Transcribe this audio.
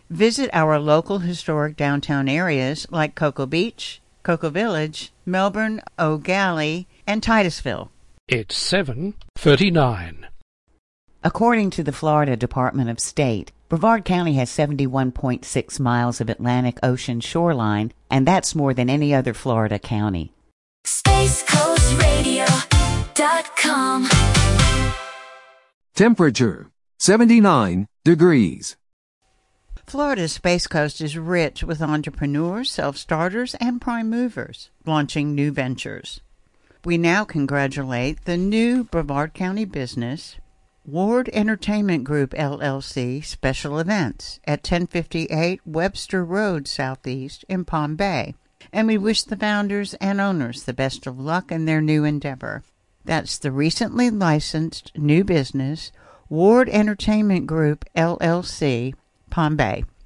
Visit our local historic downtown areas like Cocoa Beach, Cocoa Village, Melbourne, O'Galley, and Titusville. It's 7:39. According to the Florida Department of State, Brevard County has 71.6 miles of Atlantic Ocean shoreline, and that's more than any other Florida county. SpaceCoastRadio.com. Temperature 79 degrees. Florida's Space Coast is rich with entrepreneurs, self-starters, and prime movers launching new ventures. We now congratulate the new Brevard County business, Ward Entertainment Group, LLC, Special Events at 1058 Webster Road, Southeast in Palm Bay. And we wish the founders and owners the best of luck in their new endeavor. That's the recently licensed new business, Ward Entertainment Group, LLC, Palm Bay.